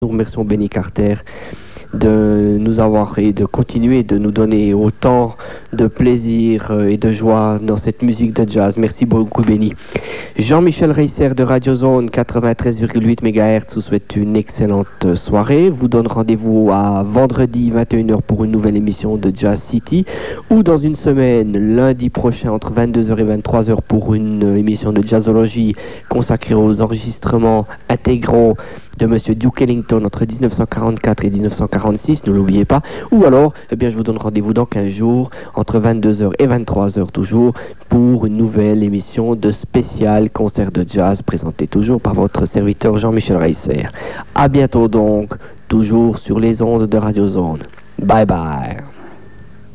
Nous remercions Benny Carter de nous avoir et de continuer de nous donner autant de plaisir et de joie dans cette musique de jazz. Merci beaucoup, Benny. Jean-Michel Reisser de Radio Zone 93,8 MHz vous souhaite une excellente soirée. Vous donne rendez-vous à vendredi 21h pour une nouvelle émission de Jazz City ou dans une semaine, lundi prochain entre 22h et 23h pour une émission de jazzologie consacrée aux enregistrements intégraux de Monsieur Duke Ellington entre 1944 et 1946, ne l'oubliez pas. Ou alors, je vous donne rendez-vous dans 15 jours, entre 22h et 23h toujours, pour une nouvelle émission de spécial concert de jazz, présenté toujours par votre serviteur Jean-Michel Reisser. À bientôt donc, toujours sur les ondes de Radio Zone. Bye bye.